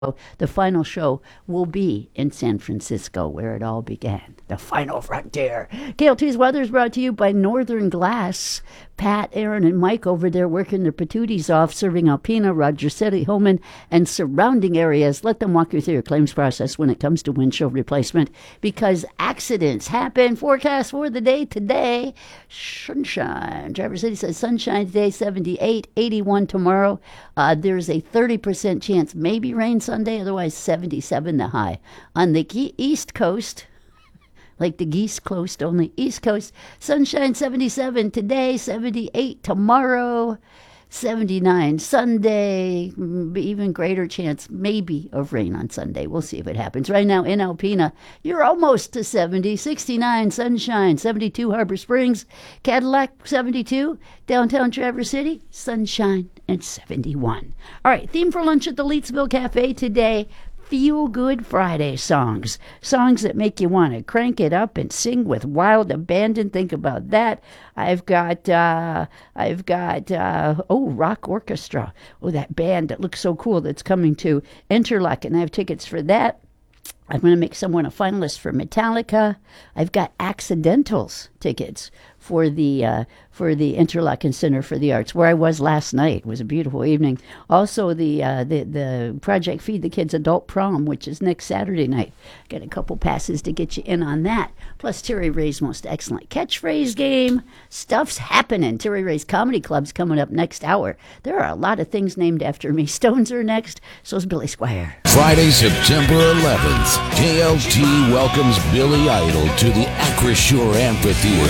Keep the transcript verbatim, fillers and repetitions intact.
The final show will be in San Francisco, where it all began. The final frontier. K L T's weather is brought to you by Northern Glass. Pat, Aaron, and Mike over there working their patooties off, serving Alpena, Rogers City, Holman, and surrounding areas. Let them walk you through your claims process when it comes to windshield replacement, because accidents happen. Forecast for the day today: sunshine. Traverse City says sunshine today, seventy-eight, eighty-one tomorrow. Uh, there's a thirty percent chance maybe rain Sunday, otherwise seventy-seven the high. On the East Coast, like the geese coast, only East Coast, sunshine seventy-seven today, seventy-eight tomorrow, seventy-nine Sunday, even greater chance maybe of rain on Sunday. We'll see if it happens. Right now in Alpena, you're almost to seventy, sixty-nine sunshine, seventy-two Harbor Springs, Cadillac seventy-two, downtown Traverse City, sunshine and seventy-one. All right, theme for lunch at the Leetsville Cafe today: Feel Good Friday songs. Songs that make you want to crank it up and sing with wild abandon. Think about that. I've got, uh, I've got, uh, oh, Rock Orchestra. Oh, that band that looks so cool that's coming to Interlochen. I have tickets for that. I'm going to make someone a finalist for Metallica. I've got Accidentals tickets for the uh, for the Interlochen Center for the Arts, where I was last night. It was a beautiful evening. Also, the uh, the the Project Feed the Kids Adult Prom, which is next Saturday night. Got a couple passes to get you in on that. Plus, Terry Ray's most excellent catchphrase game. Stuff's happening. Terry Ray's Comedy Club's coming up next hour. There are a lot of things named after me. Stones are next. So is Billy Squire. Friday, September eleventh, K L T welcomes Billy Idol to the Acrisure Amphitheater